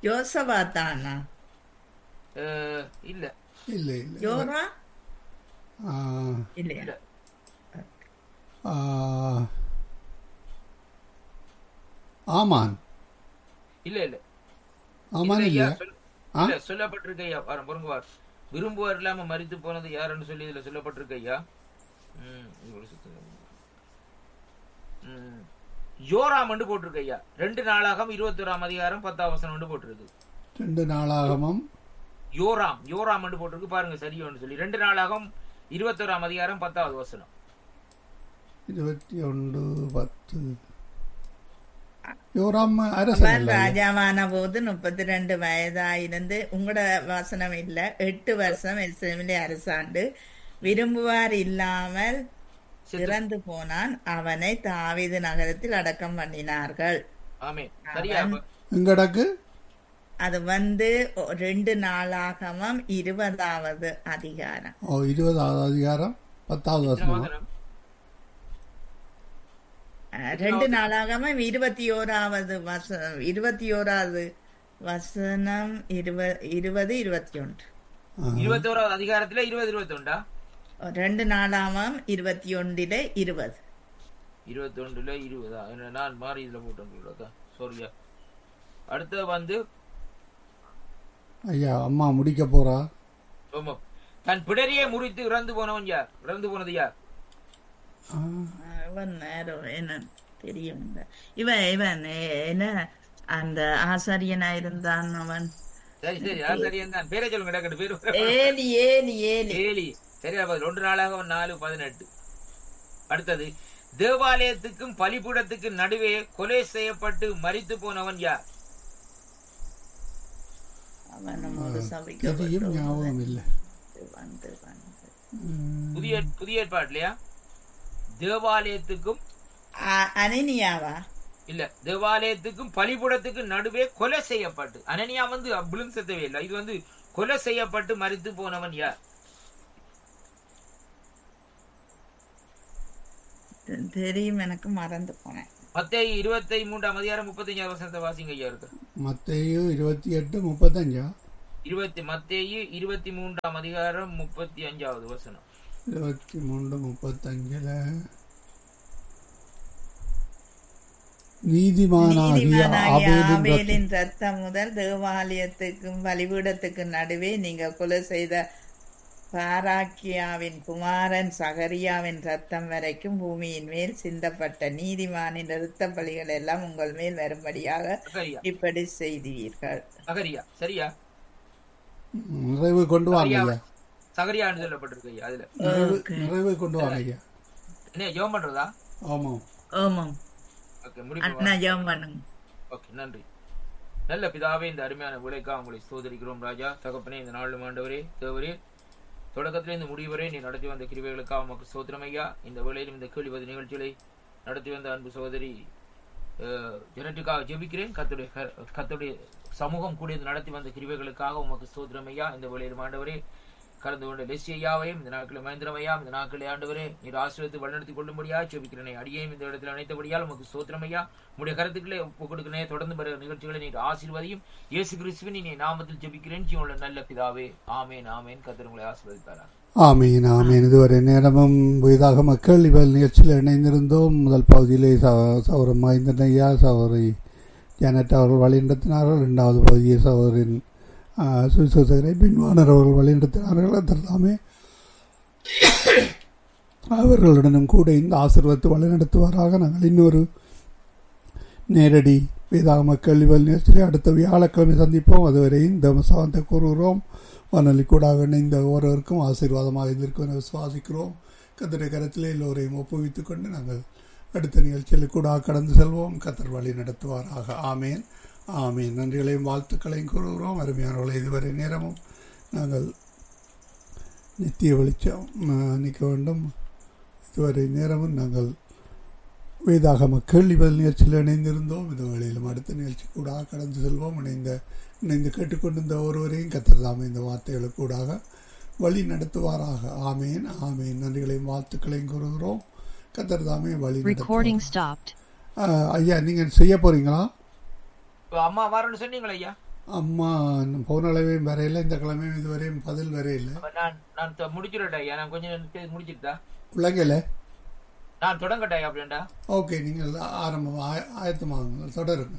யோசபாத்தானா? இல்ல இல்லை இல்லை யோரா ஆ, இல்லையா? இல்ல ஆ, ஆமான் இல்ல இல்ல ஆமான் இல்லையா இல்லையா? ஆ இல்ல சொல்லப்பட்டிருக்க ஐயா. பொருங்குவார் விரும்புவார் இல்லாம மரித்து போனது யாருன்னு சொல்லி இதுல சொல்லப்பட்டிருக்க ஐயா. யோராம் என்று போட்டிருக்கு ஐயா. 2 நாளாகம் 21ஆம் அதிகாரம் 10ஆம் வசனம் என்று போட்டிருக்கு. 2 நாளாகமம் யோராம் என்று போட்டிருக்கு பாருங்க சரியோன்னு சொல்லி. 2 நாளாகம் 21ஆம் அதிகாரம் 10வது வசனம். 21:10. யோராம் அரசன் அவன் இல்லையா? ராஜாவான போது 32 வயதாயிருந்து, உங்களோட வசனம் இல்ல, 8 வருஷம் எருசலேமிலே அரசாண்டு விரும்புவார் இல்லாமல் இறந்து போனான். அவனை தாவீது நகரத்தில் அடக்கம் பண்ணினார்கள். ஆமென். சரியா? அவன் எங்கடக்கு? அது 2 நாளாகமம் 20வது அதிகாரம். 20வது அதிகாரம் 10வது எத்தனை வசனம். வசனம்? 2 நாளாகமம் 21வது வசனம் 21வது வசனம் 20 21. 21வது அதிகாரத்துல 20 21 2 நாளாகமம் 21 20. 21 20 நான் மாறி இதுல போட்டேன். சாரியா. அடுத்து ஐயா அம்மா முடிக்க போறா. ஆமா. தன் பிடரியை முறித்து இறந்து போனவன் யார்? இறந்து போனது யார்? இவன் நேரம் என்ன தெரியும். இவன் என்ன அந்த ஆசாரியனா இருந்தான் அவன். சரி ஆசாரியன் தான். பேரை சொல்லுங்க டக்குனு. பேரு ஏலி ஏலி ஏலி ஏலி. சரியா? 1 நாளாக 4:18. அடுத்தது, தேவாலயத்துக்கும் பலிபீடத்துக்கும் நடுவே கொலை செய்யப்பட்டு மரித்து போனவன் யார்? அவன் நம்மோடு தெரியும், சபிக்கப்பட்டு ஞாபகம் இல்லை. வந்து புதிய ஏற்பாடுலையா? தேவாலயத்துக்கும் அனனியாவா? இல்ல, தேவாலயத்துக்கும் பலிபீடத்துக்கும் நடுவே கொலை செய்யப்பட்டு. அனனியா விழுந்து செத்தவே இல்லை. இது கொலை செய்யப்பட்டு மரித்து போனவன் யார்? தெரியும், எனக்கு மறந்து போனேன். மத்தேயு 23ஆம் அதிகாரம் 35வது வசனத்தை வாசிங்க ஐயா. இருக்கு மத்தேயு 28:35. மத்தேயு 23ஆம் அதிகாரம் 35வது வசனம். 23:35 நீதிமானாகிய ஆபேலின் ரத்தம் முதல் தேவாலயத்துக்கும் பலிபீடத்துக்கும் நடுவே நீங்க கொலை செய்த பாராக்கியாவின் குமாரன் சகரியாவின் ரத்தம் வரைக்கும் பூமியின் மேல் சிந்தப்பட்ட நீதிமானின் இரத்த பலிகள் எல்லாம் உங்கள் மேல் வரும்படியாக இப்படி செய்தீர்கள். சகரியா. சரியா? நிறைவு கொண்டு வாங்க ஐயா. சகரியான்னு சொல்லப்பட்டிருக்கு ஐயா. அதுல நிறைவு கொண்டு வாங்க ஐயா. என்ன ஜெபம் பண்றதா? ஆமாம் ஆமாம் ஓகே, முடிப்போம். அண்ணா ஜெபம் பண்ணுங்க. ஓகே, நன்றி. நல்ல பிதாவே, இந்த அருமையான விளைக்கா உங்களை ஸ்தோத்திரிக்கிறோம் ராஜா. தகப்பனே, இந்த நாளும் ஆண்டவரே தேவரே, தொடக்கத்திலே இந்த முடிவரை நீ நடத்தி வந்த கிருபைகளுக்காக உமக்கு ஸ்தோத்திரம் ஐயா. இந்த வேளையிலும் இந்த கேள்வி நிகழ்ச்சிகளை நடத்தி வந்த அன்பு சகோதரி ஜெனட்டுக்காக ஜெபிக்கிறேன். கர்த்தருடைய சமூகம் கூடிய நடத்தி வந்த கிருபைகளுக்காக உமக்கு ஸ்தோத்திரம் ஐயா. இந்த வேளையிலும் ஆண்டவரே கலந்து கொண்ட லெசி ஐயாவையும் இந்த நாட்களில் மகேந்திரம் ஐயா, இந்த நாட்களை ஆண்டவரே நீர் ஆசீர்வதித்து வழிநடத்தி கொள்ளும்படியா ஜெபிக்கிறேன். அடியேன் இந்த இடத்தில் அனைத்தபடியால் உமக்கு ஸ்தோத்திரம் ஐயா. உடைய கருத்துக்களை ஒப்புக் கொடுக்கிறேன். தொடர்ந்து வர நிகழ்ச்சிகளை நீர் ஆசீர்வதியும். இயேசு கிறிஸ்துவின் நீ நாமத்தில் ஜெபிக்கிறேன் ஜீவனுள்ள நல்ல பிதாவே. ஆமேன் ஆமேன். கர்த்தர் உங்களை ஆசீர்வதிப்பாரா. ஆமீன் ஆமீன். இதுவரை நேரமும் புதிதாக மக்கள் இவள் நிகழ்ச்சியில் இணைந்திருந்தோம். முதல் பகுதியிலே சௌரம் மகேந்திரன் ஐயா, சௌரி ஜானட் அவர்கள் வழிநடத்தினார்கள். 2வது பகுதியை சௌரின் சுவிசேஷகரை பின்வானர் அவர்கள் வழிநடத்தினார்கள். அதற்காமே அவர்களுடனும் கூட இந்த ஆசீர்வாதத்தை வழிநடத்துவாராக. நாங்கள் இன்னொரு நேரடி வேதாகம கேள்விகள் நிகழ்ச்சியை அடுத்த வியாழக்கிழமை சந்திப்போம். அதுவரை இந்த சாந்தத்தை கூறுகிறோம். வானொலி கூடாக இணைந்த ஒருவருக்கும் ஆசீர்வாதமாக இருந்திருக்கும் என விசுவாசிக்கிறோம். கர்த்தருடைய கரத்திலே எல்லோரையும் ஒப்புவித்துக் கொண்டு நாங்கள் அடுத்த நிகழ்ச்சியில் கூட கடந்து செல்வோம். கர்த்தர் வழி நடத்துவாராக. ஆமேன் ஆமீன். நன்றிகளையும் வாழ்த்துக்களையும் கூறுகிறோம். அருமையானவர்களை, இதுவரை நேரமும் நாங்கள் நித்திய வெளிச்சம் நிற்க வேண்டும். இதுவரை நேரமும் நாங்கள் வேதாகம கேள்வி பதில் நிகழ்ச்சியில் இணைந்திருந்தோம். இந்த வேளையிலும் அடுத்த நிகழ்ச்சி கூட கடந்து செல்வோம். இணைந்து கேட்டுக்கொண்டிருந்த ஒருவரையும் கர்த்தர் தாமே இந்த வார்த்தைகளுக்கு கூடாக வழி நடத்துவாராக. ஆமேன் ஆமேன். நன்றிகளையும் வாழ்த்துக்களையும் கூறுகிறோம். கர்த்தர் தாமே வழி நடத்துவார். ஐயா, நீங்க செய்ய போறீங்களா? அம்மா வாரன்னு சொன்னீங்களா ஐயா? அம்மா போன அளவையும் வரையில, இந்த கிழமையும் இதுவரையும் பதில் வரையில. நான் முடிச்சுட்டேன் ஐயா, நான் கொஞ்சம் முடிச்சுட்டா உள்ளங்கல நான் தொடங்கட்டா அப்படின்டா. ஓகே, நீங்கள் ஆரம்பம் ஆயத்தமாகுங்கள், தொடருங்க.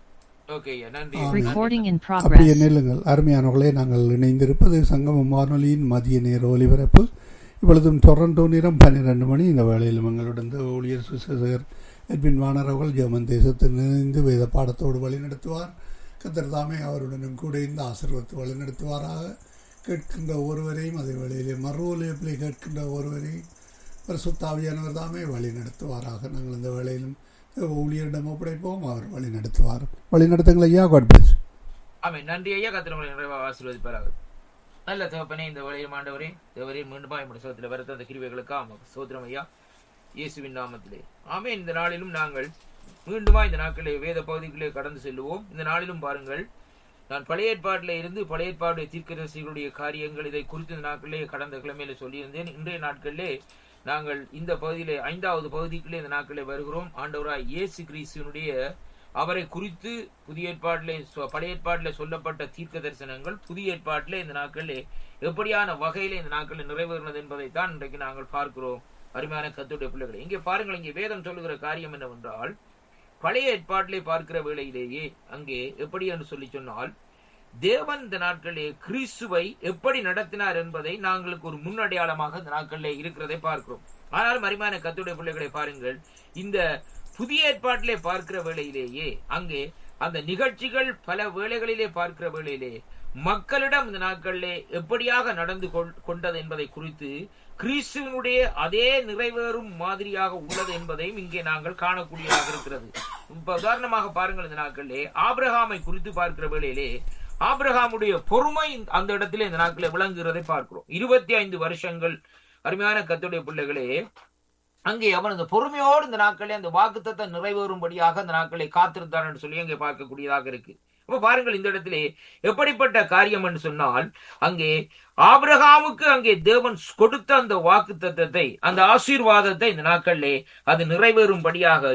அப்படியே நெல்லுங்கள். அருமையானவர்களே, நாங்கள் இணைந்திருப்பது சங்கமம் வானொலியின் மதிய நேர ஒலிபரப்பு. இப்பொழுதும் டொரண்டோ நேரம் 12 மணி. இந்த வேளையிலும் எங்களுடன் ஊழியர் சுசேகர் எட்வின் வாணர் அவர்கள் ஜெர்மன் தேசத்தில் இணைந்து வேத பாடத்தோடு வழிநடத்துவார். கர்த்தர் தாமே அவருடனும் கூட இந்த ஆசீர்வாதத்தை வழிநடத்துவாராக. கேட்கின்ற ஒருவரையும் அதே வேளையிலே மறு ஒலிபரப்பிலே கேட்கின்ற ஒருவரையும் பரிசுத்த ஆவியானவர் தாமே வழி நடத்துவாராக. நாங்கள் இந்த வேளையிலும் ஊழியரிடம் ஒப்படைப்போம், அவர் வழி நடத்துவார். வழி நடத்துங்கள் ஐயா. God plus. ஆமென். நன்றி ஐயா. கர்த்தர் உங்களை நிறைவாக ஆசீர்வதிப்பாராக. நல்ல தகப்பனே, இந்த வேளையில் ஆண்டவரே தேவரே மீண்டும் நம்முடைய சோதரத்தில் வருத்த அந்த கிருபைகளுக்கு ஆமாம் சோதரம் ஐயா, இயேசுவின் நாமத்திலே ஆமென். இந்த நாளிலும் நாங்கள் மீண்டுமா இந்த நாட்களே வேத பகுதிகளே கடந்து செல்லுவோம். இந்த நாளிலும் பாருங்கள், நான் பழைய ஏற்பாட்டில் இருந்து பழைய ஏற்பாடு தீர்க்கதரிசிகளுடைய காரியங்கள் இதை குறித்து இந்த நாட்களிலே கடந்த கிழமையில சொல்லியிருந்தேன். இன்றைய நாட்களிலே நாங்கள் இந்த பகுதியிலே 5வது பகுதிக்குள்ளே இந்த நாட்களே வருகிறோம். ஆண்டவராய் இயேசு கிறிஸ்துவினுடைய அவரை குறித்து புதிய ஏற்பாட்டிலே பழைய ஏற்பாட்டிலே சொல்லப்பட்ட தீர்க்க தரிசனங்கள் புதிய ஏற்பாட்டிலே இந்த நாட்களிலே எப்படியான வகையிலே இந்த நாட்களில் நிறைவேறினது என்பதைத்தான் இன்றைக்கு நாங்கள் பார்க்கிறோம். அருமையான கர்த்தருடைய பிள்ளைகளை, இங்கே பாருங்கள், இங்கே வேதம் சொல்லுகிற காரியம் என்னவென்றால், பழைய ஏற்பாட்டிலே பார்க்கிற வேளையிலேயே அங்கே எப்படி என்று சொல்லி சொன்னால், தேவன் இந்த நாட்களிலே கிறிஸ்துவை எப்படி நடத்தினார் என்பதை நாங்களுக்கு ஒரு முன்னடையாளமாக இந்த நாட்களிலே இருக்கிறதை பார்க்கிறோம். ஆனாலும் அருமையான கர்த்தருடைய பிள்ளைகளை பாருங்கள், இந்த புதிய ஏற்பாட்டிலே பார்க்கிற வேளையிலேயே அங்கே அந்த நிகழ்ச்சிகள் பல வேளைகளிலே பார்க்கிற வேளையிலே மக்களிடம் இந்த நாட்களிலே எப்படியாக நடந்து கொண்டது என்பதை குறித்து கிறிஸ்துவனுடைய அதே நிறைவேறும் மாதிரியாக உள்ளது என்பதையும் இங்கே நாங்கள் காணக்கூடியதாக இருக்கிறது. இப்ப உதாரணமாக பாருங்கள், இந்த நாட்களிலே ஆபிரகாமை குறித்து பார்க்கிற வேளையிலே ஆபிரகாமுடைய பொறுமை அந்த இடத்திலே இந்த நாட்களில் விளங்குகிறதை பார்க்கிறோம். 25 வருஷங்கள் அருமையான கர்த்தருடைய பிள்ளைகளே அங்கே அவன் அந்த பொறுமையோடு இந்த நாட்களே அந்த வாக்குத்தத்தத்தை நிறைவேறும்படியாக அந்த நாட்களை காத்திருந்தான் என்று சொல்லி அங்கே பார்க்கக்கூடியதாக இருக்கு. அப்ப பாருங்கள், இந்த இடத்திலே எப்படிப்பட்ட காரியம் என்று சொன்னால், அங்கே ஆபிரகாமுக்கு அங்கே தேவன் கொடுத்த அந்த வாக்குத்தத்தத்தை அந்த ஆசீர்வாதத்தை இந்த நாட்களிலே அது நிறைவேறும்படியாக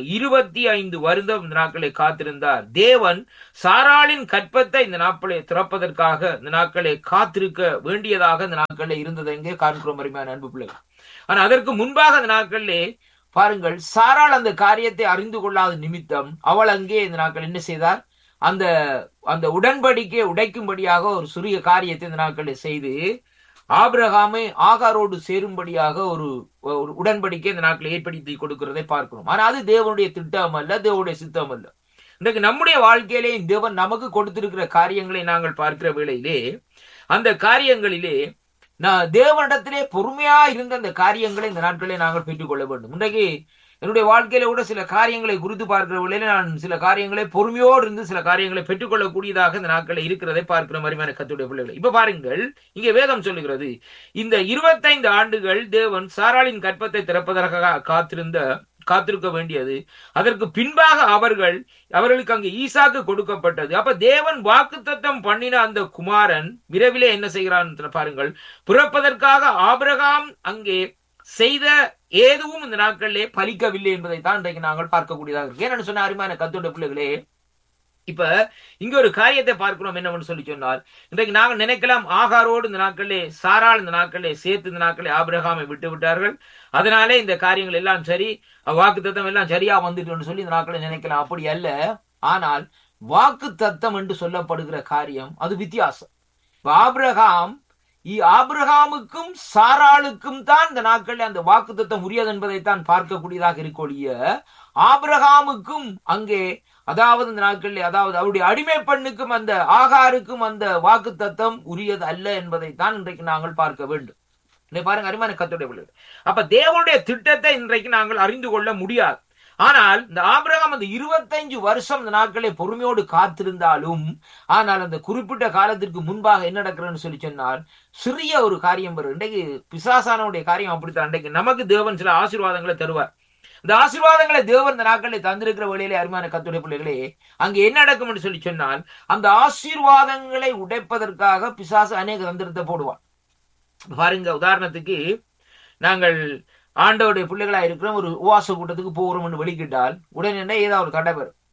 25 வருடம் இந்த நாட்களை காத்திருந்தார். தேவன் சாராளின் கற்பத்தை இந்த நாட்களை திறப்பதற்காக இந்த நாட்களை காத்திருக்க வேண்டியதாக இந்த நாட்களில் இருந்தது எங்கே காண்கிறோம் அருமையான அன்பு பிள்ளைகள். ஆனா அதற்கு முன்பாக அந்த நாட்களிலே பாருங்கள், சாராள் அந்த காரியத்தை அறிந்து கொள்ளாத நிமித்தம் அவள் அங்கே இந்த நாட்கள் என்ன செய்தார், அந்த அந்த உடன்படிக்கை உடைக்கும்படியாக ஒரு சிறிய காரியத்தை இந்த நாட்களில் செய்து ஆபிரகாமை ஆகாரோடு சேரும்படியாக ஒரு உடன்படிக்கை இந்த நாட்களை ஏற்படுத்தி கொடுக்கிறதை பார்க்கிறோம். ஆனா அது தேவனுடைய திட்டம் அல்ல, தேவனுடைய சித்தம் அல்ல. இன்றைக்கு நம்முடைய வாழ்க்கையிலே தேவன் நமக்கு கொடுத்திருக்கிற காரியங்களை நாங்கள் பார்க்கிற வேளையிலே அந்த காரியங்களிலே தேவனிடத்திலே பொறுமையா இருந்த அந்த காரியங்களை இந்த நாட்களிலே நாங்கள் பெற்றுக்கொள்ள வேண்டும். இன்றைக்கு என்னுடைய வாழ்க்கையில கூட சில காரியங்களை குறித்து பார்க்கிற வேளையில நான் சில காரியங்களை பொறுமையோடு இருந்து சில காரியங்களை பெற்றுக்கொள்ளக்கூடியதாக இந்த நாட்களில் இருக்கிறதை பார்க்கிற மாதிரியான கர்த்தருடைய பிள்ளைகளை. இப்ப பாருங்கள், இங்கே வேதம் சொல்லுகிறது, இந்த 25 ஆண்டுகள் தேவன் சாராளின் கற்பத்தை திறப்பதற்காக காத்திருக்க வேண்டியது. அதற்கு பின்பாக அவர்களுக்கு அங்கே ஈசாக்கு கொடுக்கப்பட்டது. அப்ப தேவன் வாக்குத்தத்தம் பண்ணின அந்த குமாரன் விரைவிலே என்ன செய்கிறான் பாருங்கள், பிறப்பதற்காக ஆபிரகாம் அங்கே செய்த ஏதுவும் இந்த நாட்களிலே பலிக்கவில்லை என்பதை தான் இன்றைக்கு நாங்கள் பார்க்கக்கூடியதாக இருக்கு. ஏன்னு சொன்ன அருமையான கர்த்தருடைய பிள்ளைகளே, இப்ப இங்க ஒரு காரியத்தை பார்க்கிறோம் என்னவென்று சொல்லி சொன்னால், இன்றைக்கு நாங்கள் நினைக்கலாம் ஆகாரோடு இந்த நாட்களிலே சாராள் இந்த நாட்களிலே சேர்த்து இந்த நாட்களே ஆபிரகாமை விட்டு விட்டார்கள், அதனாலே இந்த காரியங்கள் எல்லாம் சரி, வாக்கு தத்தம் எல்லாம் சரியா வந்துட்டு சொல்லி இந்த நாட்களை நினைக்கலாம். அப்படி அல்ல. ஆனால் வாக்கு தத்தம் என்று சொல்லப்படுகிற காரியம் அது வித்தியாசம். ஆபிரகாமுக்கும் சாராளுக்கும் தான் இந்த நாட்களில் அந்த வாக்குத்தத்தம் உரியது என்பதைத்தான் பார்க்கக்கூடியதாக இருக்கொழிய ஆபிரகாமுக்கும் அங்கே அதாவது இந்த நாட்களில் அதாவது அவருடைய அடிமை பெண்ணுக்கும் அந்த ஆகாருக்கும் அந்த வாக்குத்தத்தம் உரியது அல்ல என்பதைத்தான் இன்றைக்கு நாங்கள் பார்க்க வேண்டும். பாருங்க அருமையான கர்த்தருடைய பிள்ளைகள், அப்ப தேவனுடைய திட்டத்தை இன்றைக்கு நாங்கள் அறிந்து கொள்ள முடியாது. ஆனால் இந்த ஆபிரகாம் அந்த 25 வருஷம் இந்த நாட்களை பொறுமையோடு காத்திருந்தாலும், ஆனால் அந்த குறிப்பிட்ட காலத்திற்கு முன்பாக என்ன நடக்கிறன்னு சொல்லி சொன்னால் சிறிய ஒரு காரியம் வரும். இன்றைக்கு பிசாசானுடைய காரியம் அப்படித்தான். இன்றைக்கு நமக்கு தேவன் சில ஆசீர்வாதங்களை தருவார். இந்த ஆசீர்வாதங்களை தேவன் இந்த நாட்களை தந்திருக்கிற வழியிலே அருமையான கர்த்தருடைய பிள்ளைகளே, அங்கே என்ன நடக்கும் என்று சொல்லி சொன்னால் அந்த ஆசீர்வாதங்களை உடைப்பதற்காக பிசாசு அநேக தந்திரத்தை போடுவான். பாருங்க, உதாரணத்துக்கு நாங்கள் ஆண்டவருடைய பிள்ளைகளா இருக்கிறோம், ஒரு உவாச கூட்டத்துக்கு போகிறோம் என்று வெளிக்கிட்டால் உடனே ஏதாவது ஒரு தடை வரும்.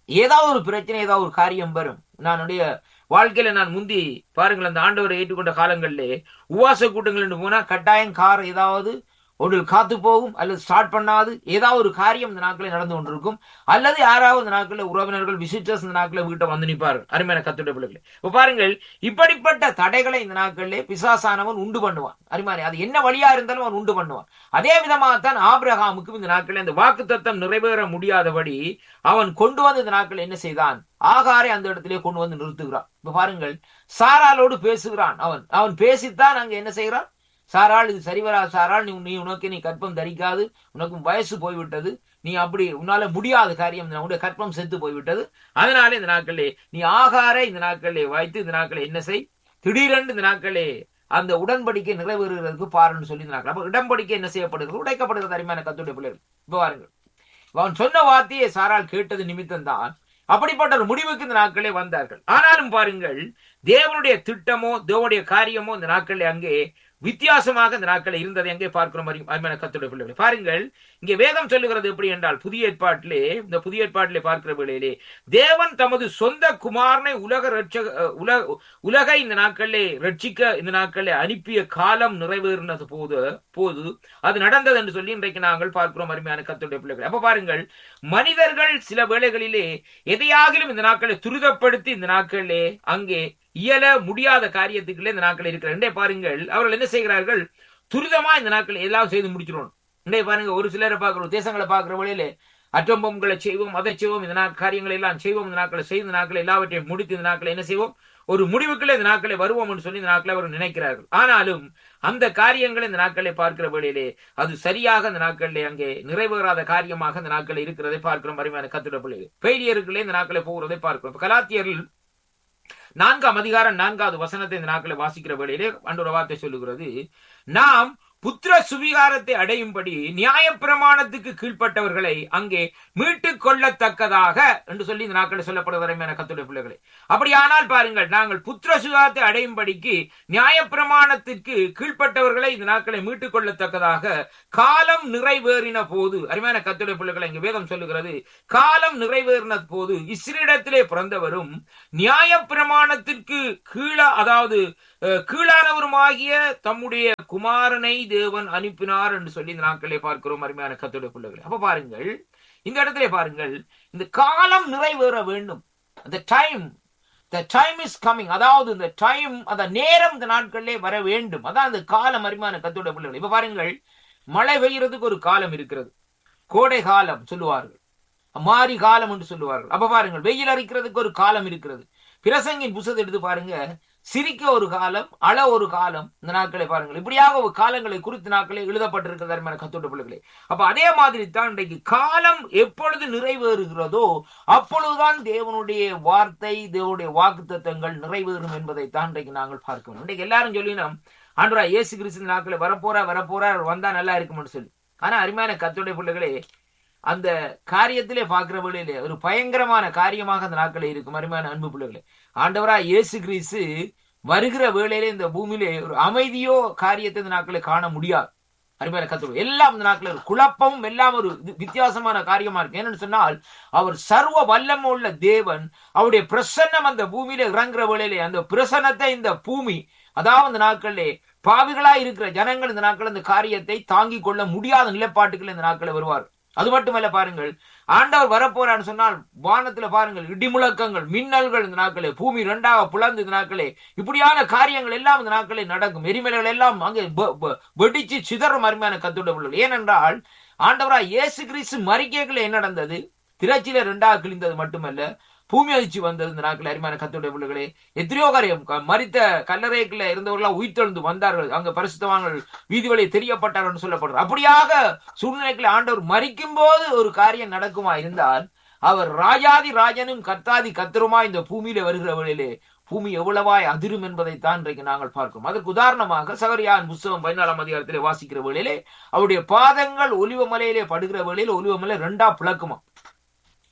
ஏதாவது ஒரு பிரச்சனை, ஏதாவது ஒரு காரியம் வரும். வாழ்க்கையில நான் முந்தி பாருங்கள், அந்த ஆண்டவரை ஏற்றுக்கொண்ட காலங்களிலே உவாச கூட்டங்கள் போனா கட்டாயம் கார் ஏதாவது ஒன்று காத்து போகும், அல்லது ஸ்டார்ட் பண்ணாது, ஏதாவது ஒரு காரியம் இந்த நாட்களில் நடந்து கொண்டிருக்கும். அல்லது யாராவது இந்த நாட்களில் உறவினர்கள் விசிட்டர்ஸ் இந்த நாட்களில் வீட்டை வந்து நிற்பார்கள். அருமையான கத்துடைய பிள்ளைகளை இப்ப பாருங்கள், இப்படிப்பட்ட தடைகளை இந்த நாட்களிலே பிசாசானவன் உண்டு பண்ணுவான். அருமையான அது என்ன வழியா இருந்தாலும் அவன் உண்டு பண்ணுவான். அதே விதமாகத்தான் ஆபிரகாமுக்கும் இந்த நாட்களில் அந்த வாக்குத்தத்தம் நிறைவேற முடியாதபடி அவன் கொண்டு வந்து இந்த நாட்கள் என்ன செய்தான்? ஆகாரை அந்த இடத்திலே கொண்டு வந்து நிறுத்துகிறான். இப்ப பாருங்கள், சாராளோடு பேசுகிறான். அவன் பேசித்தான் அங்க என்ன செய்கிறான்? சாராள், இது சரிவரா சாராள், நீ கற்பம் தரிக்காது, உனக்கும் வயசு போய்விட்டது, நீ அப்படி உன்னால முடியாத காரியம், உன்னுடைய கற்பம் செத்து போய்விட்டது, அதனால இந்த நாட்களே நீ ஆகாரை இந்த நாட்களே வைத்து இந்த நாட்களே என்ன செய், திடீரென்று இந்த நாட்களே அந்த உடன்படிக்கை நிறைவேறுகிறதுக்கு பாருன்னு சொல்லி இந்த நாட்கள். அப்ப உடன்படிக்கை என்ன செய்யப்படுகிறது? உடைக்கப்படுகிறது. அருமையான கத்துடைய பிள்ளைகள் இப்ப பாருங்கள், அவன் சொன்ன வார்த்தையை சாராள் கேட்டது நிமித்தம் தான் அப்படிப்பட்ட ஒரு முடிவுக்கு இந்த நாட்களே வந்தார்கள். ஆனாலும் பாருங்கள், தேவனுடைய திட்டமோ தேவனுடைய காரியமோ இந்த நாட்களே அங்கே வித்தியாசமாக இந்த நாட்கள் இருந்ததை எங்கே பார்க்கிறோம்? அருமையான கர்த்தருடைய பிள்ளைகளே, பாருங்கள், இங்கே வேதம் சொல்லுகிறது எப்படி என்றால், புதிய ஏற்பாட்டிலே பார்க்கிற வேளையிலே தேவன் தமது சொந்த குமாரனை உலகை இந்த நாட்களிலே ரட்சிக்க இந்த நாட்களிலே அனுப்பிய காலம் நிறைவேறினது போது அது நடந்தது என்று சொல்லி இன்றைக்கு நாங்கள் பார்க்கிறோம். அருமையான கர்த்தருடைய பிள்ளைகளே, அப்ப பாருங்கள், மனிதர்கள் சில வேளைகளிலே எதையாகிலும் இந்த நாட்களை துரிதப்படுத்தி இந்த நாட்களிலே அங்கே இயல முடியாத காரியத்துக்குள்ளே இந்த நாட்கள் இருக்கிற பாருங்கள், அவர்கள் என்ன செய்கிறார்கள்? துரிதமா இந்த நாட்கள் எல்லாம் செய்து முடிச்சிடணும். பாருங்க, ஒரு சிலரை பார்க்கிறோம், தேசங்களை பார்க்கிற வழியிலே அட்டம்பங்களை செய்வோம், அதை செய்வோம், இந்த காரியங்களை எல்லாம் செய்வோம், இந்த நாட்களை செய்து இந்த நாட்களை எல்லாவற்றையும் முடித்து இந்த நாட்களை என்ன செய்வோம்? ஒரு முடிவுக்குள்ளே இந்த நாட்களை வருவோம் என்று சொல்லி இந்த நாட்களை அவர் நினைக்கிறார்கள். ஆனாலும் அந்த காரியங்களை இந்த நாட்களை பார்க்கிற வேளையிலே அது சரியாக இந்த நாட்களிலே அங்கே நிறைவேறாத காரியமாக இந்த நாட்களை இருக்கிறதை பார்க்கிறோம். அருமையான கர்த்தருடைய பிள்ளைகளே, ஃபெயிலியருக்குள்ளே இந்த நாட்களை போகிறதை பார்க்கிறோம். கலாத்தியரில் 4ஆம் அதிகாரம் 4வது வசனத்தை இந்த நாட்களை வாசிக்கிற வேளையிலே ஆண்டவர் வார்த்தை சொல்லுகிறது, நாம் புத்திர சுவிகாரத்தை அடையும்படி நியாயப்பிரமாணத்துக்கு கீழ்ப்பட்டவர்களை அங்கே மீட்டுக் கொள்ளத்தக்கதாக என்று சொல்லி இந்த நாட்களில் சொல்லப்படுகிற கர்த்தருடைய பிள்ளைகளே, அப்படியானால் பாருங்கள், நாங்கள் புத்திர சுவிகாரத்தை அடையும்படிக்கு நியாயப்பிரமாணத்திற்கு கீழ்ப்பட்டவர்களை இந்த நாட்களை மீட்டுக் கொள்ளத்தக்கதாக காலம் நிறைவேறின போது, அருமையான கர்த்தருடைய பிள்ளைகளை, இங்கே வேதம் சொல்லுகிறது, காலம் நிறைவேறின போது இஸ்ரேலிடத்திலே பிறந்தவரும் நியாயப்பிரமாணத்திற்கு கீழானவருமாகிய தம்முடைய குமாரனை தேவன் அனுப்பினார் என்று சொல்லி இந்த நாட்களே பார்க்கிறோம். அருமையான கர்த்தருடைய பிள்ளைகளே, அப்ப பாருங்கள், இந்த இடத்திலே பாருங்கள், இந்த காலம் நிறைவேற வேண்டும். the time is coming, அதாவது இந்த டைம், அந்த நேரம் இந்த நாட்களிலே வர வேண்டும். அதான் அந்த காலம். அருமையான கர்த்தருடைய பிள்ளைகளே, இப்ப பாருங்கள், மழை பெய்யறதுக்கு ஒரு காலம் இருக்கிறது, கோடை காலம் சொல்லுவார்கள், மாரி காலம் என்று சொல்லுவார்கள். அப்ப பாருங்கள், வெயில் அரிக்கிறதுக்கு ஒரு காலம் இருக்கிறது. பிரசங்கின் புத்தகத்தை எடுத்து பாருங்க, சிரிக்க ஒரு காலம், அழ ஒரு காலம், இந்த நாட்களை பாருங்கள், இப்படியாக ஒரு காலங்களை குறித்து நாட்களே எழுதப்பட்டிருக்கிறது கர்த்தருடைய பிள்ளைகளே. அப்ப அதே மாதிரி தான் இன்றைக்கு காலம் எப்பொழுது நிறைவேறுகிறதோ அப்பொழுதுதான் தேவனுடைய வார்த்தை, தேவனுடைய வாக்குத்தத்தங்கள் நிறைவேறும் என்பதை தான் இன்றைக்கு நாங்கள் பார்க்கணும். இன்றைக்கு எல்லாரும் சொல்லினோம், ஆண்டவராகிய இயேசு கிறிஸ்து நாட்களை வரப்போறார் வந்தா நல்லா இருக்கும்னு சொல்லி. ஆனா அருமையான கர்த்தருடைய பிள்ளைகளே, அந்த காரியத்திலே பார்க்கிற வேளையிலே ஒரு பயங்கரமான காரியமாக அந்த நாட்களே இருக்கும். அருமையான அன்பு பிள்ளைகளே, ஆண்டவராகிய இயேசு கிறிஸ்து வருகிற வேளையிலே இந்த பூமியிலே ஒரு அமைதியோ காரியத்தை இந்த நாட்களை காண முடியாது. அருமையான கர்த்தர் எல்லாம் இந்த நாட்கள் குழப்பமும் எல்லாம் ஒரு வித்தியாசமான காரியமா இருக்கு. என்னன்னு சொன்னால், அவர் சர்வ வல்லமை உள்ள தேவன், அவருடைய பிரசன்னம் அந்த பூமியில இறங்குற வேளையிலே அந்த பிரசன்னத்தை இந்த பூமி, அதாவது இந்த நாட்களிலே பாவிகளாய் இருக்கிற ஜனங்கள் இந்த நாட்கள் இந்த காரியத்தை தாங்கிக் கொள்ள முடியாத நிலைப்பாட்டுகள் இந்த நாட்களை வருவார். அது மட்டுமல்ல, பாருங்கள், ஆண்டவர் வரப்போறான்னு சொன்னால் வானத்துல பாருங்கள் இடிமுழக்கங்கள், மின்னல்கள், இந்த நாட்களே பூமி 2ஆக பிளந்து இந்த நாட்களே இப்படியான காரியங்கள் எல்லாம் இந்த நாட்களே நடக்கும். எரிமலைகள் எல்லாம் அங்கே வெடிச்சு சிதறும். அருமையான கர்த்தருடைய பிள்ளைகளே, ஏனென்றால் ஆண்டவராகிய இயேசு கிறிஸ்து மரிக்கைகள் என்ன நடந்தது? திரச்சில 2ஆக கிழிந்தது மட்டுமல்ல, பூமி அதிர்ச்சி வந்தது. இந்த நாட்கள் அருமையான கர்த்தருடைய பிள்ளைகளே, எத்தனையோ காரியம், மரித்த கல்லறைக்குள்ள இருந்தவர்களாம் உயிர்த்தெழுந்து வந்தார்கள், அங்க பரிசுத்தவான்கள் வீதி வழியை தெரியப்பட்டார்கள் சொல்லப்படுறது. அப்படியாக சூழ்நிலைகளை ஆண்டவர் மரிக்கும் போது ஒரு காரியம் நடக்குமா இருந்தால், அவர் ராஜாதி ராஜனும் கர்த்தாதி கர்த்தருமா இந்த பூமியில வருகிற வேளையிலே பூமி எவ்வளவாய் அதிரும் என்பதைத்தான் இன்றைக்கு நாங்கள் பார்க்கிறோம். அதற்கு உதாரணமாக சகரியாவின் புத்தகம் 14ஆம் அதிகாரத்திலே வாசிக்கிற வேளையிலே அவருடைய பாதங்கள் ஒலிவமலையிலே படுகிற வேளையில ஒலிவமலை 2ஆ பிளக்குமா.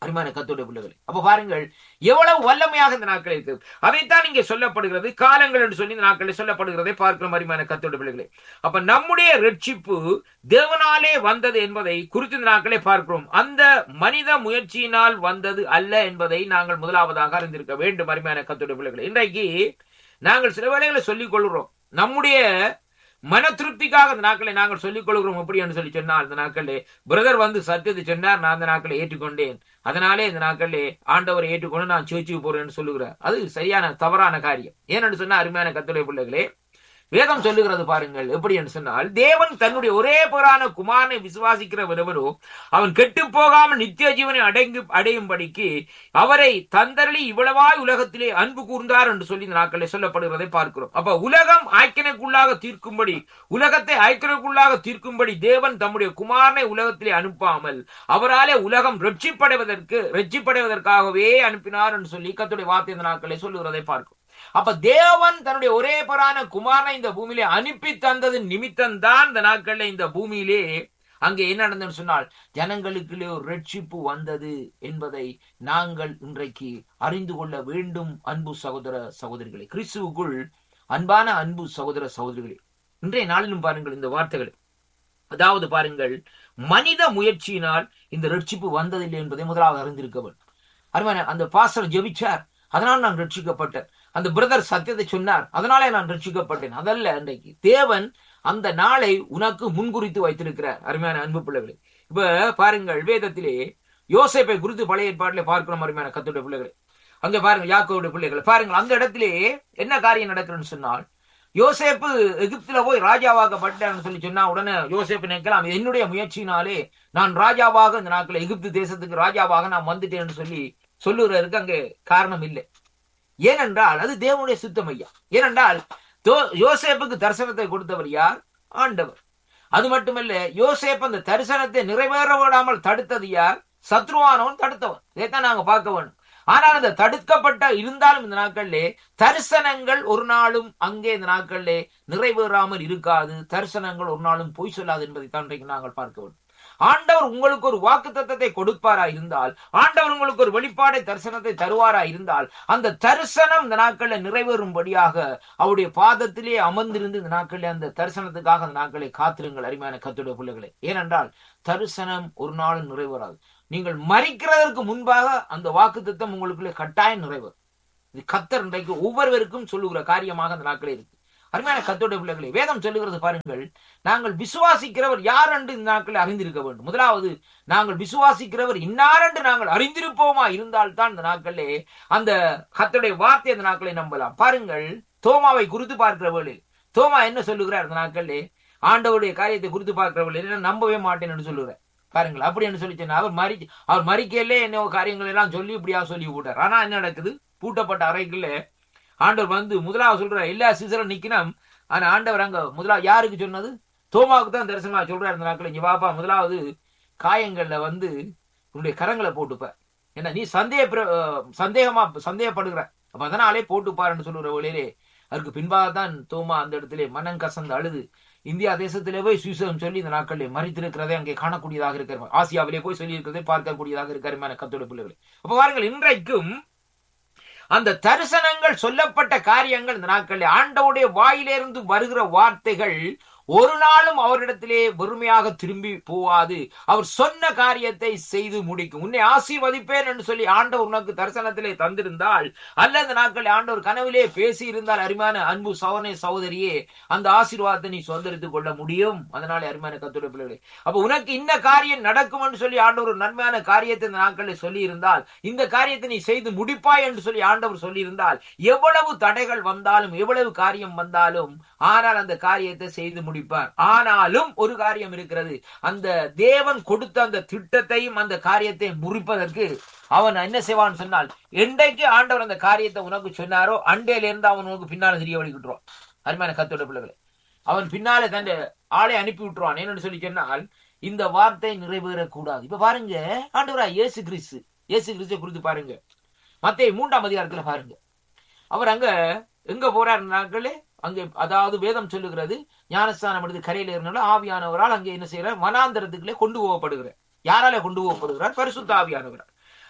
அருமையான கர்த்தருடைய பிள்ளைகளே, அப்ப பாருங்கள் எவ்வளவு வல்லமையாக இந்த நாட்கள் இருக்கு. அதைத்தான் இங்கே சொல்லப்படுகிறது, காலங்கள் என்று சொல்லி இந்த நாட்களில் சொல்லப்படுகிறதை பார்க்கிறோம். அருமையான கர்த்தருடைய பிள்ளைகளே, அப்ப நம்முடைய ரட்சிப்பு தேவனாலே வந்தது என்பதை குறித்து இந்த நாட்களே பார்க்கிறோம். அந்த மனித முயற்சியினால் வந்தது அல்ல என்பதை நாங்கள் முதலாவதாக அறிந்திருக்க வேண்டும். அருமையான கர்த்தருடைய பிள்ளைகளே, இன்றைக்கு நாங்கள் சில வேளைகளை சொல்லிக் கொள்கிறோம், நம்முடைய மன திருப்திக்காக அந்த நாட்களை நாங்கள் சொல்லிக் கொள்கிறோம். எப்படி என்று சொல்லி சொன்னால், இந்த நாட்களே பிரதர் வந்து சத்தியத்தை சொன்னார், நான் அந்த நாட்களை ஏற்றுக்கொண்டேன், அதனாலே இந்த நாட்களே ஆண்டவரை ஏற்றுக்கொண்டு நான் சேர்ச்சுக்கு போறேன்னு சொல்லுகிறேன். அது சரியான தவறான காரியம். ஏனென்று சொன்னா அருமையான கர்த்தருடைய பிள்ளைகளே, வேதம் சொல்லுகிறது பாருங்கள், எப்படி என்று சொன்னால், தேவன் தன்னுடைய ஒரே பேரான குமாரனை விசுவாசிக்கிறவரோ அவன் கெட்டு போகாமல் நித்திய ஜீவனை அடையும்படிக்கு அவரை தந்தரளி இவ்வளவாய் உலகத்திலே அன்பு கூர்ந்தார் என்று சொல்லி இந்த நாட்களில் சொல்லப்படுகிறதை பார்க்கிறோம். அப்ப உலகம் ஐக்கியனுக்குள்ளாக தீர்க்கும்படி, உலகத்தை ஐக்கியனுக்குள்ளாக தீர்க்கும்படி தேவன் தம்முடைய குமாரனை உலகத்திலே அனுப்பாமல் அவராலே உலகம் ரட்சிப்படைவதற்காகவே அனுப்பினார் என்று சொல்லி கர்த்தருடைய வார்த்தை இந்த நாட்களை சொல்லுகிறதை பார்க்கிறோம். அப்ப தேவன் தன்னுடைய ஒரே பேரான குமாரனை இந்த பூமியிலே அனுப்பி தந்தது நிமித்தம் தான் இந்த நாட்களில் இந்த பூமியிலே அங்கே என்ன நடந்ததுன்னு சொன்னால் ஜனங்களுக்குள்ளே ஒரு ரட்சிப்பு வந்தது என்பதை நாங்கள் இன்றைக்கு அறிந்து கொள்ள வேண்டும். அன்பு சகோதர சகோதரிகளே, கிறிஸ்துவுக்குள் அன்பான அன்பு சகோதர சகோதரிகளே, இன்றைய நாளிலும் பாருங்கள் இந்த வார்த்தைகளை, அதாவது பாருங்கள், மனித முயற்சியினால் இந்த ரட்சிப்பு வந்ததில்லை என்பதை முதலாவது அறிந்திருக்க வேண்டும். அருமையான அந்த பாஸ்டர் ஜெபிச்சார், அதனால் நான் ரட்சிக்கப்பட்டேன், அந்த பிரதர் சத்தியத்தை சொன்னார், அதனாலே நான் ரட்சிக்கப்பட்டேன், அதல்ல. இன்றைக்கு தேவன் அந்த நாளை உனக்கு முன்குறித்து வைத்திருக்கிறார். அருமையான அன்பு பிள்ளைகளே, இப்ப பாருங்கள், வேதத்திலே யோசேப்பை குறித்து பழைய ஏற்பாட்டிலே பார்க்கிறோம். அருமையான கர்த்தருடைய பிள்ளைகளே, அங்க பாருங்க, யாக்கோபுடைய பிள்ளைகளை பாருங்கள், அந்த இடத்திலே என்ன காரியம் நடக்குதுன்னு சொன்னால், யோசேப்பு எகிப்துல போய் ராஜாவாக்கப்பட்டான்னு சொல்லி சொன்னா உடனே யோசேப்பு நினைக்கலாம், என்னுடைய முயற்சியினாலே நான் ராஜாவாக இந்த நாட்கள் எகிப்து தேசத்துக்கு ராஜாவாக நான் வந்துட்டேன்னு சொல்லி சொல்லுறதுக்கு அங்கே காரணம் இல்லை. ஏனென்றால் அது தேவனுடைய சுத்தம் ஐயா. ஏனென்றால் யோசேப்புக்கு தரிசனத்தை கொடுத்தவர் யார்? ஆண்டவர். அது மட்டுமல்ல, யோசேப்பு அந்த தரிசனத்தை நிறைவேற விடாமல் தடுத்தது யார்? சத்ருவானவன் தடுத்தவன். இதைத்தான் நாங்க பார்க்க வேண்டும். ஆனால் அந்த தடுக்கப்பட்ட இருந்தாலும் இந்த நாட்களிலே தரிசனங்கள் ஒரு நாளும் அங்கே இந்த நாட்களிலே நிறைவேறாமல் இருக்காது. தரிசனங்கள் ஒரு நாளும் பொய் சொல்லாது என்பதை தான் இன்றைக்கு நாங்கள் பார்க்க வேண்டும். ஆண்டவர் உங்களுக்கு ஒரு வாக்குத்தத்தத்தை கொடுப்பாரா இருந்தால், ஆண்டவர் உங்களுக்கு ஒரு வெளிப்பாடை தரிசனத்தை தருவாரா இருந்தால், அந்த தரிசனம் இந்த நாட்களில் நிறைவேறும்படியாக அவருடைய பாதத்திலே அமர்ந்திருந்து இந்த நாட்களில் அந்த தரிசனத்துக்காக அந்த நாட்களை காத்திருங்கள். அருமையான கர்த்தருடைய பிள்ளைகளே, ஏனென்றால் தரிசனம் ஒரு நாளும் நிறைவேறாது. நீங்கள் மரிக்கிறதற்கு முன்பாக அந்த வாக்குத்தத்தம் உங்களுக்குள்ளே கட்டாயம் நிறைவேறும். இது கர்த்தர் இன்றைக்கு ஒவ்வொருவருக்கும் சொல்லுகிற காரியமாக அந்த நாட்களே இருக்கு. அருமையான கர்த்தருடைய பிள்ளைகளே, வேதம் சொல்லுகிறது பாருங்கள், நாங்கள் விசுவாசிக்கிறவர் யார் என்று இந்த நாட்களில் அறிந்திருக்க வேண்டும். முதலாவது, நாங்கள் விசுவாசிக்கிறவர் இன்னார் என்று நாங்கள் அறிந்திருப்போமா இருந்தால்தான் இந்த நாட்களிலே அந்த கர்த்தருடைய வார்த்தை அந்த நாட்களை நம்பலாம். பாருங்கள், தோமாவை குறித்து பார்க்கிற வேளை தோமா என்ன சொல்லுகிறார்? இந்த நாட்களிலே ஆண்டவருடைய காரியத்தை குறித்து பார்க்கிற வேளை நம்பவே மாட்டேன் என்று சொல்லுகிறார். பாருங்கள், அப்படி என்று சொல்லி சொன்னா அவர் மறிக்கையிலே என்ன காரியங்கள் எல்லாம் சொல்லி இப்படியா சொல்லி போட்டார். ஆனா என்ன நடக்குது? பூட்டப்பட்ட அறைக்குள்ள ஆண்டவர் வந்து முதலாவது சொல்றார், எல்லா சீசரும் நிக்கணும். ஆனா ஆண்டவர் அங்க முதலாவது யாருக்கு சொன்னது? தோமாவுக்கு தான் தரிசனமா சொல்றாரு. இந்த நாட்கள் இங்க வாப்பா, முதலாவது காயங்கள்ல வந்து உன்னுடைய கரங்களை போட்டுப்ப, ஏன்னா நீ சந்தேகப்படுகிற, அப்ப அதனாலே போட்டுப்பாருன்னு சொல்லுற வழியிலே அதுக்கு பின்பாகத்தான் தோமா அந்த இடத்திலே மனம் கசந்து அழுது இந்தியா தேசத்திலே போய் சுவிசேஷம் சொல்லி இந்த நாட்களிலே மறித்திருக்கிறதே அங்கே காணக்கூடியதாக இருக்கிற, ஆசியாவிலே போய் சொல்லி இருக்கிறதை பார்க்கக்கூடியதாக இருக்கிற கர்த்தருடைய பிள்ளைகளே. அப்ப பாருங்கள், இன்றைக்கும் அந்த தரிசனங்கள் சொல்லப்பட்ட காரியங்கள் இந்த நாட்களில் ஆண்டவருடைய வாயிலிருந்து வருகிற வார்த்தைகள் ஒரு நாளும் அவரிடத்திலே வெறுமையாக திரும்பி போவாது. அவர் சொன்ன காரியத்தை செய்து முடிக்கும். உன்னை ஆசீர்வதிப்பேன் என்று சொல்லி ஆண்டவர் உனக்கு தரிசனத்திலே தந்திருந்தால், அல்ல இந்த நாட்களில் ஆண்டவர் கனவிலே பேசி இருந்தால், அருமையான அன்பு சகோதரனே சகோதரியே, அந்த ஆசீர்வாதத்தை நீ சுதந்திரித்துக் கொள்ள முடியும். அதனாலே அருமையான கர்த்தருடைய பிள்ளைகளே, அப்ப உனக்கு இந்த காரியம் நடக்கும் என்று சொல்லி ஆண்டவர் ஒரு நன்மையான காரியத்தை இந்த நாட்களில் சொல்லி இருந்தால், இந்த காரியத்தை நீ செய்து முடிப்பாய் என்று சொல்லி ஆண்டவர் சொல்லி இருந்தால், எவ்வளவு தடைகள் வந்தாலும் எவ்வளவு காரியம் வந்தாலும் ஆனால் அந்த காரியத்தை செய்து முடிப்பார். ஆனாலும் ஒரு காரியம் இருக்கிறது, அந்த தேவன் கொடுத்த அந்த திட்டத்தையும் அந்த காரியத்தை முறிப்பதற்கு அவன் என்ன செய்வான்னு சொன்னால், என்றைக்கு ஆண்டவர் அந்த காரியத்தை உனக்கு சொன்னாரோ அண்டையில இருந்து அவன் உனக்கு பின்னால தெரிய வழிகிட்டுருவான். அருமையான கர்த்தருடைய பிள்ளைகளே, அவன் பின்னாலே தன் ஆளை அனுப்பி விட்டுருவான். என்னன்னு சொல்லி சொன்னால், இந்த வார்த்தை நிறைவேறக்கூடாது. இப்ப பாருங்க, ஆண்டவரா இயேசு கிறிஸ்து குறித்து பாருங்க, மத்தேயு 3ஆம் அதிகாரத்துல பாருங்க, அவர் அங்க எங்க போறாரு நாட்களே, அங்கே அதாவது வேதம் சொல்லுகிறது, ஞானஸ்தானம் எடுத்து கரையில இருந்தாலும் ஆவியானவரால் அங்கே என்ன செய்யறார்? வனாந்தரத்துக்குள்ளே கொண்டு போகப்படுகிறார். யாரால கொண்டு போகப்படுகிறார்? பரிசுத்த ஆவியானவரால்.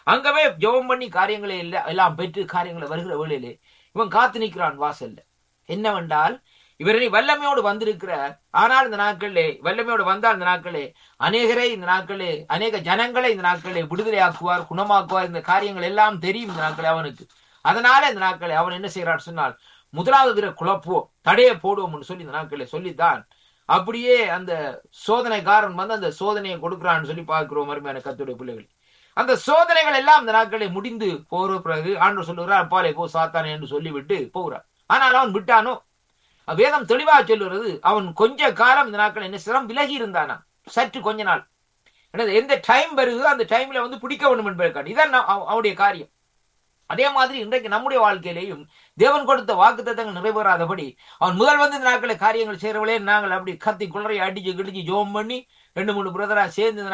அங்கவே ஜெபம் பண்ணி காரியங்களை எல்லாம் பெற்று காரியங்களை வருகிற வேளையிலே இவன் காத்து நிற்கிறான் வாசல்ல. என்னவென்றால் இவரை வல்லமையோடு வந்திருக்கிறார். ஆனால் இந்த நாட்களே வல்லமையோடு வந்தால் இந்த நாட்களே அநேகரை இந்த நாட்களே அநேக ஜனங்களை இந்த நாட்களே விடுதலையாக்குவார், குணமாக்குவார். இந்த காரியங்கள் எல்லாம் தெரியும் இந்த நாட்களே அவனுக்கு. அதனால இந்த நாட்களே அவன் என்ன செய்யறான் சொன்னால், முதலாவது குழப்பம் தடையை போடுவோம் சொல்லி இந்த நாட்களே சொல்லித்தான் அப்படியே அந்த சோதனைக்காரன் வந்து அந்த சோதனையை கொடுக்கிறான்னு சொல்லி பார்க்கிறோம். அருமையான கர்த்தருடைய பிள்ளைகள், அந்த சோதனைகள் எல்லாம் இந்த நாட்களை முடிந்து போற பிறகு ஆண்டவர் சொல்லுகிறார், அப்பாலே போ சாத்தானே என்று சொல்லிவிட்டு போகிறார். ஆனால் அவன் விட்டானோ? வேதம் தெளிவாக சொல்லுகிறது, அவன் கொஞ்ச காலம் இந்த நாட்கள் என்ன செய்யறான், விலகி இருந்தானா, சற்று கொஞ்ச நாள். எந்த டைம் வருது அந்த டைம்ல வந்து பிடிக்க வேண்டும் என்பதற்கான இதான் அவனுடைய காரியம். அதே மாதிரி இன்றைக்கு நம்முடைய வாழ்க்கையிலேயும் தேவன் கொடுத்த வாக்குத்தத்தங்கள் நிறைவேறாதபடி அவன் முதல் வந்து இந்த நாட்களை காரியங்கள் செய்யறவளே நாங்கள் அப்படி கத்தி குளறை அடிச்சு கிடிச்சு ஜோம் பண்ணி 2-3 பிரதரா சேர்ந்து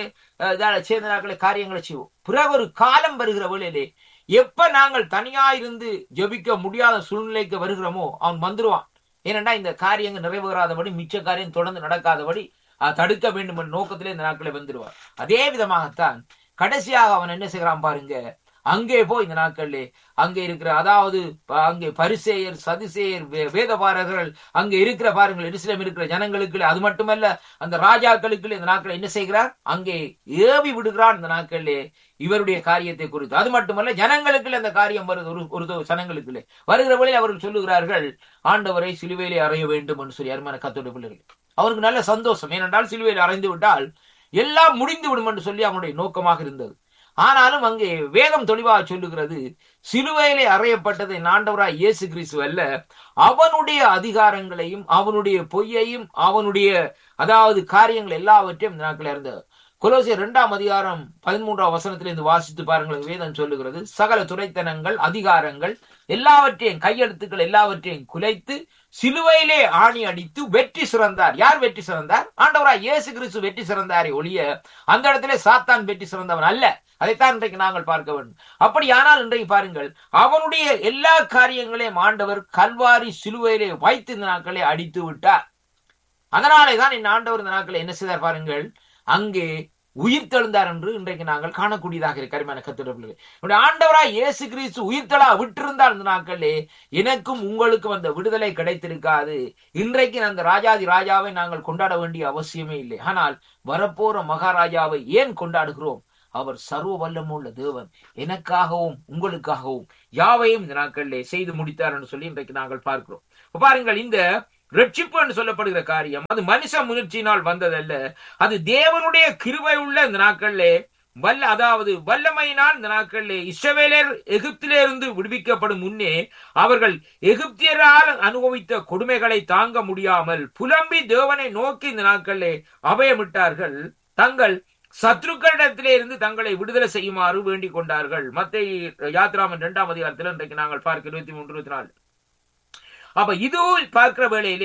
சேர்ந்த நாட்களை காரியங்களை செய்வோம். பிறகு ஒரு காலம் வருகிற வேளையிலே எப்ப நாங்கள் தனியா இருந்து ஜெபிக்க முடியாத சூழ்நிலைக்கு வருகிறோமோ அவன் வந்துருவான். ஏனென்றா இந்த காரியங்கள் நிறைவேறாதபடி மிச்ச காரியம் தொடர்ந்து நடக்காதபடி தடுக்க வேண்டும் என்ற நோக்கத்திலே இந்த நாட்களை வந்துருவார். அதே விதமாகத்தான் கடைசியாக அவன் என்ன செய்கிறான் பாருங்க, அங்கே போய் இந்த நாட்களிலே அங்கே இருக்கிற அதாவது அங்கே பரிசேயர் சதுசேயர் வேதபாரகர்கள் அங்கே இருக்கிற பாருங்கள் எருசலேம் இருக்கிற ஜனங்களுக்கு, அது மட்டுமல்ல அந்த ராஜாக்களுக்கு இந்த நாட்களை என்ன செய்கிறார், அங்கே ஏவி விடுகிறான் இந்த நாட்களிலே இவருடைய காரியத்தை குறித்து. அது மட்டுமல்ல ஜனங்களுக்கு அந்த காரியம் வருது, ஒரு ஜனங்களுக்கு வருகிற வழியில் அவர்கள் சொல்லுகிறார்கள், ஆண்டவரை சிலுவையிலே அறைய வேண்டும் என்று சொல்லி. அருமையான கர்த்தருடைய பிள்ளைகள், அவருக்கு நல்ல சந்தோஷம். ஏனென்றால் சிலுவையில் அறைந்து விட்டால் எல்லாம் முடிந்து விடும் என்று சொல்லி அவனுடைய நோக்கமாக இருந்தது. ஆனாலும் அங்கே வேதம் தெளிவாக சொல்லுகிறது, சிலுவையிலே அறையப்பட்டதை ஆண்டவராய் இயேசு கிறிஸ்து அல்ல, அவனுடைய அதிகாரங்களையும் அவனுடைய பொய்யையும் அவனுடைய அதாவது காரியங்கள் எல்லாவற்றையும் இந்த நாட்கள் இருந்தது. கொலோசியர் 2ஆம் அதிகாரம் 13ஆம் வசனத்திலிருந்து வாசித்து பாருங்கள். வேதம் சொல்லுகிறது, சகல துரைத்தனங்கள் அதிகாரங்கள் எல்லாவற்றையும் கையெழுத்துக்கள் எல்லாவற்றையும் குலைத்து சிலுவையிலே ஆணி அடித்து வெற்றி சிறந்தார். யார் வெற்றி சிறந்தார்? ஆண்டவராய் இயேசு கிறிஸ்து வெற்றி சிறந்தாரே ஒழிய அந்த இடத்துல சாத்தான் வெற்றி சிறந்தவன் அல்ல. அதைத்தான் இன்றைக்கு நாங்கள் பார்க்க வேண்டும். அப்படியானால் இன்றைக்கு பாருங்கள், அவனுடைய எல்லா காரியங்களையும் ஆண்டவர் கல்வாரி சிலுவையிலே வைத்து இந்த நாட்களை அடித்து விட்டார். அதனாலேதான் இந்த ஆண்டவர் இந்த நாட்களை என்ன செய்தார் பாருங்கள், அங்கே உயிர் தெழுந்தார் என்று இன்றைக்கு நாங்கள் காணக்கூடியதாக இருக்க. அருமையான கர்த்தருடைய ஆண்டவராய் இயேசு கிறிஸ்து உயிர்த்தெழா விட்டிருந்தால் இந்த நாட்களே எனக்கும் உங்களுக்கும் அந்த விடுதலை கிடைத்திருக்காது. இன்றைக்கு அந்த ராஜாதி ராஜாவை நாங்கள் கொண்டாட வேண்டிய அவசியமே இல்லை. ஆனால் வரப்போற மகாராஜாவை ஏன் கொண்டாடுகிறோம்? அவர் சர்வ வல்லமுள்ள தேவன், எனக்காகவும் உங்களுக்காகவும் யாவையும் இந்த நாட்களிலே செய்து முடித்தார் என்று சொல்லி இன்றைக்கு நாங்கள் பார்க்கிறோம். பாருங்கள், இந்த ரட்சிப்பு என்று சொல்லப்படுகிற காரியம் அது மனுஷ முயற்சியினால் வந்ததல்ல, அது தேவனுடைய கிருபை உள்ள இந்த நாட்களிலே அதாவது வல்லமையினால் இந்த நாட்களிலே இஸ்ரவேலர் எகிப்திலே இருந்து விடுவிக்கப்படும் முன்னே அவர்கள் எகிப்தியரால் அனுபவித்த கொடுமைகளை தாங்க முடியாமல் புலம்பி தேவனை நோக்கி இந்த நாட்களிலே அபயமிட்டார்கள். தங்கள் சத்ருக்களிடத்திலே இருந்து தங்களை விடுதலை செய்யுமாறு வேண்டிக் கொண்டார்கள். மத்தேயு யாத்திராமன் 2ஆம் அதிகாரத்தில் இன்றைக்கு நாங்கள் பார்க்க 23-24. அப்ப இதுவில் பார்க்கிற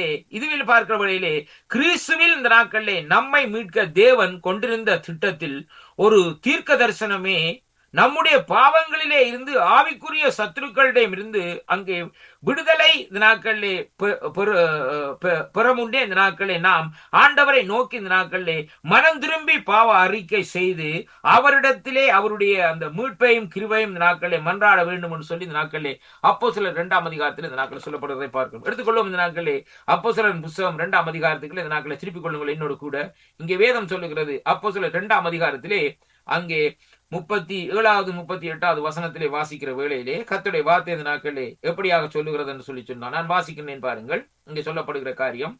வேளையிலே கிறிஸ்துவில் இந்த நாட்களிலே நம்மை மீட்க தேவன் கொண்டிருந்த திட்டத்தில் ஒரு தீர்க்க தரிசனமே நம்முடைய பாவங்களிலே இருந்து ஆவிக்குரிய சத்துருக்களிடம் இருந்து அங்கே விடுதலை இந்த நாட்களிலே பெறமுண்டே இந்த நாட்களே நாம் ஆண்டவரை நோக்கி இந்த நாட்களிலே மனம் திரும்பி பாவ அறிக்கை செய்து அவரிடத்திலே அவருடைய அந்த மீட்பையும் கிருபையும் இந்த நாட்களிலே மன்றாட வேண்டும் என்று சொல்லி இந்த நாட்களிலே அப்போஸ்தலர் 2ஆம் அதிகாரத்தில் இந்த நாட்களில் சொல்லப்படுவதை பார்க்கிறோம். எடுத்துக்கொள்ளும் இந்த நாட்களிலே அப்போஸ்தலர் புத்தகம் 2ஆம் அதிகாரத்துக்குள்ள இந்த நாட்களை திருப்பிக் கொள்ளுங்கள். என்னோடு கூட இங்கே வேதம் சொல்லுகிறது, அப்போஸ்தலர் 2ஆம் அதிகாரத்திலே அங்கே 37வது 38வது வசனத்திலே வாசிக்கிற வேளையிலே கர்த்தருடைய வார்த்தை இந்த நாட்களிலே எப்படியாக சொல்லுகிறது என்று சொல்லி சொன்னார். நான் வாசிக்கிறேன் பாருங்கள். இங்கே சொல்லப்படுகிற காரியம்,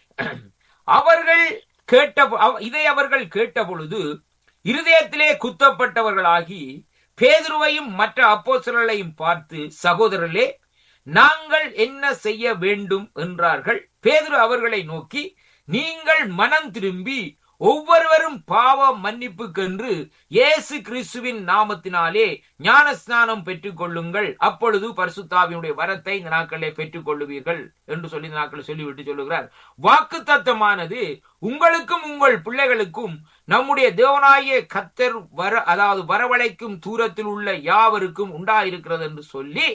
இதை அவர்கள் கேட்ட பொழுது இருதயத்திலே குத்தப்பட்டவர்களாகி பேதுருவையும் மற்ற அப்போஸ்தலர்களையும் பார்த்து, சகோதரர்களே, நாங்கள் என்ன செய்ய வேண்டும் என்றார்கள். பேதுரு அவர்களை நோக்கி, நீங்கள் மனம் திரும்பி ஒவ்வொருவரும் பாவ மன்னிப்புக்கென்று இயேசு கிறிஸ்துவின் நாமத்தினாலே ஞான ஸ்நானம் பெற்றுக் கொள்ளுங்கள், அப்பொழுது பரிசுத்தாவினுடைய வரத்தை இந்த நாட்களிலே பெற்றுக் கொள்ளுவீர்கள் என்று சொல்லி இந்த நாட்களை சொல்லிவிட்டு சொல்லுகிறார். வாக்கு தத்தமானது உங்களுக்கும் உங்கள் பிள்ளைகளுக்கும் நம்முடைய தேவனாகிய கர்த்தர் வரவழைக்கும் தூரத்தில் உள்ள யாவருக்கும் உண்டாயிருக்கிறது என்று சொல்லி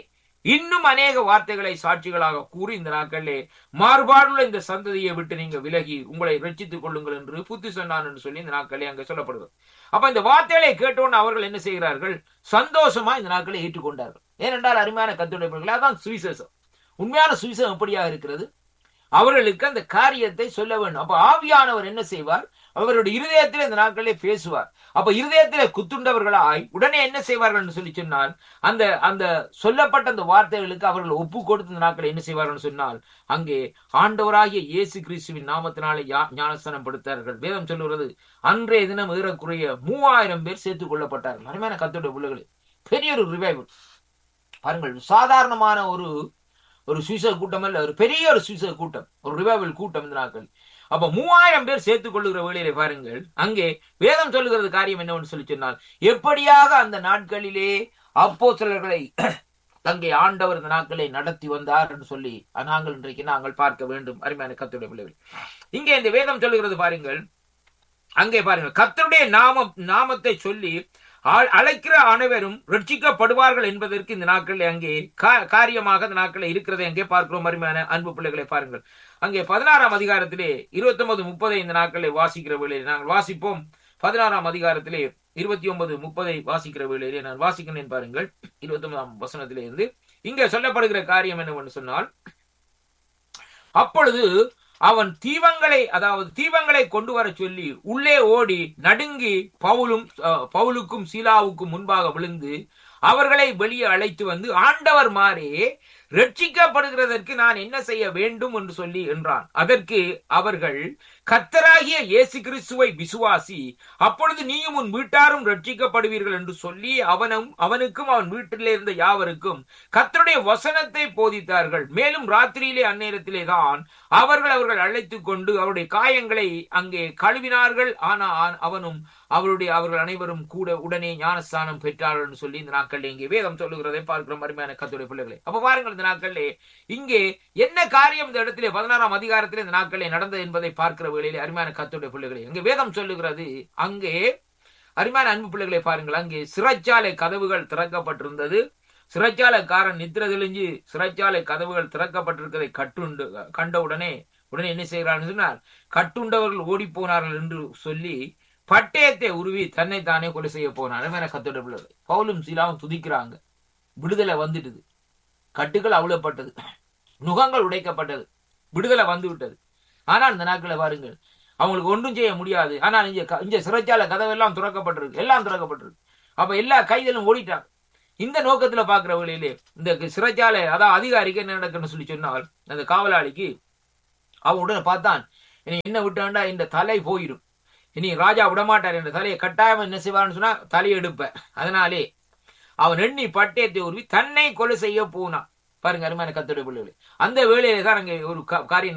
இன்னும் அநேக வார்த்தைகளை சாட்சிகளாக கூறி இந்த நாட்களிலே மாறுபாடுள்ள இந்த சந்ததியை விட்டு நீங்க விலகி உங்களை ரட்சித்துக் கொள்ளுங்கள் என்று புத்தி சொன்னான் என்று சொல்லி இந்த நாட்களே அங்கே சொல்லப்படுகிறது. அப்ப இந்த வார்த்தைகளை கேட்டோன்னு அவர்கள் என்ன செய்கிறார்கள்? சந்தோஷமா இந்த நாட்களை ஏற்றுக்கொண்டார்கள். ஏனென்றால் அருமையான கர்த்தருடைய பிள்ளைகளே, அதான் சுவிசேஷம். உண்மையான சுவிசேஷம் எப்படியாக இருக்கிறது? அவர்களுக்கு அந்த காரியத்தை சொல்ல வேண்டும். அப்ப ஆவியானவர் என்ன செய்வார்? அவருடைய இருதயத்திலே இந்த நாட்களிலே பேசுவார். அப்ப இருதயத்திலே குத்துண்டவர்களாய் உடனே என்ன செய்வார்கள் என்று சொல்லி சொன்னால், அந்த அந்த சொல்லப்பட்ட அந்த வார்த்தைகளுக்கு அவர்கள் ஒப்பு கொடுத்த இந்த நாட்களை என்ன செய்வார்கள் சொன்னால், அங்கே ஆண்டவராகிய இயேசு கிறிஸ்துவின் நாமத்தினாலே ஞானஸ்தானம் படுத்தார்கள். வேதம் சொல்லுகிறது, அன்றைய தினம் ஏறக்குறைய 3000 பேர் சேர்த்துக் கொள்ளப்பட்டார்கள். அருமையான கர்த்தருடைய பிள்ளைகளே, பெரிய ஒரு ரிவைவல் பாருங்கள். சாதாரணமான ஒரு சுவிசேஷ கூட்டம் அல்ல, ஒரு பெரிய ஒரு சுவிசேஷ கூட்டம், ஒரு ரிவைவல் கூட்டம் இந்த நாட்கள். அப்ப 3000 பேர் சேர்த்துக் கொள்ளுகிற வேளையிலே பாருங்கள், அங்கே வேதம் சொல்லுகிறது காரியம் என்னவென்று சொல்லி சொன்னால், எப்படியாக அந்த நாட்களிலே அப்போஸ்தலர்களை அங்கே ஆண்டவர் இந்த நாட்களை நடத்தி வந்தார் என்று சொல்லி நாங்கள் இன்றைக்கு நாங்கள் பார்க்க வேண்டும். அருமையான கர்த்தருடைய பிள்ளைகள், இங்கே இந்த வேதம் சொல்லுகிறது பாருங்கள். அங்கே பாருங்கள், கர்த்தருடைய நாமத்தை சொல்லி அழைக்கிற அனைவரும் ரட்சிக்கப்படுவார்கள் என்பதற்கு இந்த நாட்களில் அங்கே காரியமாக இந்த நாட்களில் இருக்கிறதை அங்கே பார்க்கிறோம். அருமையான அன்பு பிள்ளைகளை பாருங்கள், அங்கே 16ஆம் அதிகாரத்திலே 29, 30 இந்த நாட்களை வாசிக்கிற வேளையிலே நாங்கள் வாசிப்போம். 16ஆம் அதிகாரத்திலே 29, 30 வாசிக்கிற வேளையிலே நான் வாசிக்கிறேன் பாருங்கள். 29ஆம் வசனத்திலே இருந்து இங்கே சொல்லப்படுகிற காரியம் என்னவென்று சொன்னால், அப்பொழுது அவன் தீவங்களை கொண்டு வர சொல்லி உள்ளே ஓடி நடுங்கி பவுலுக்கும் சீலாவுக்கும் முன்பாக விழுந்து அவர்களை வெளியே அழைத்து வந்து, ஆண்டவர் மாறே ரட்சிக்கப்படுகிறதற்கு நான் என்ன செய்ய வேண்டும் என்று சொல்லி என்றான். அதற்கு அவர்கள், கர்த்தராகிய இயேசு கிறிஸ்துவை விசுவாசி, அப்பொழுது நீயும் உன் வீட்டாரும் ரட்சிக்கப்படுவீர்கள் என்று சொல்லி அவனுக்கும் அவன் வீட்டிலே இருந்த யாவருக்கும் கர்த்தருடைய வசனத்தை போதித்தார்கள். மேலும் ராத்திரியிலே அந்நேரத்திலே தான் அவர்கள் அழைத்துக் கொண்டு அவருடைய காயங்களை அங்கே கழுவினார்கள். ஆனால் அவர்கள் அனைவரும் கூட உடனே ஞானஸ்தானம் பெற்றார்கள் என்று சொல்லி இந்த நாட்கள் இங்கே வேதம் சொல்லுகிறதை பார்க்கிறோம். அருமையான கர்த்தருடைய பிள்ளைகளை, அப்ப பாருங்கள், இந்த நாட்களிலே இங்கே என்ன காரியம் இந்த இடத்திலே 16ஆம் அதிகாரத்திலே இந்த நாட்களிலே நடந்தது என்பதை பார்க்கிற வேளையிலே அருமையான கர்த்தருடைய பிள்ளைகளை, இங்கே வேதம் சொல்லுகிறது, அங்கே அருமையான அன்பு பிள்ளைகளை பாருங்கள், அங்கே சிறைச்சாலை கதவுகள் திறக்கப்பட்டிருந்தது. சிறைச்சாலைக்காரன் நித்திர தெளிஞ்சு சிறைச்சாலை கதவுகள் திறக்கப்பட்டிருக்கிறதை கண்டவுடனே என்ன செய்கிறான்னு சொன்னால், கட்டுண்டவர்கள் ஓடி போனார்கள் என்று சொல்லி பட்டயத்தை உருவி தன்னை தானே கொலை செய்ய போனார். அருமையான கர்த்தருடைய பிள்ளைகளை, பவுலும் சீலாவும் துதிக்கிறாங்க. விடுதலை வந்துட்டது, கட்டுகள் அவுளப்பட்டது, நுகங்கள் உடைக்கப்பட்டது, விடுதலை வந்து விட்டது. ஆனால் இந்த நாட்களை பாருங்கள், அவங்களுக்கு ஒன்றும் செய்ய முடியாது. ஆனால் இங்க சிறைச்சாலை கதவெல்லாம் திறக்கப்பட்டிருக்கு. அப்ப எல்லா கைதிலும் ஓடிட்டாங்க. இந்த நோக்கத்துல பாக்குற வழியிலே இந்த சிறைச்சாலை அதாவது அதிகாரிக்கு என்ன நடக்குன்னு சொல்லி சொன்னால், அந்த காவலாளிக்கு அவன் உடனே பார்த்தான், இனி என்ன விட்டாண்டா இந்த தலை போயிடும், இனி ராஜா விடமாட்டார் என்ற தலையை கட்டாயம் என்ன செய்வான்னு சொன்னா தலையை எடுப்ப. அதனாலே அவன் எண்ணி பட்டயத்தை உருவி தன்னை கொலை செய்ய போனான். பாருங்க அருமையான கர்த்தருடைய பிள்ளைகளே, அந்த வேளையிலே தான் அங்கே ஒரு காரியம்